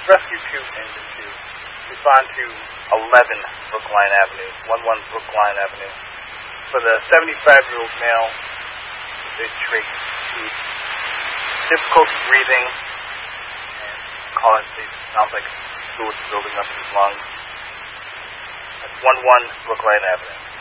Rescue 2, Engine 2. Respond to 11 Brookline Avenue, 11 Brookline Avenue. For the 75-year-old male with a trach tube, difficulty breathing, and it sounds like fluids building up in his lungs. That's 11 Brookline Avenue.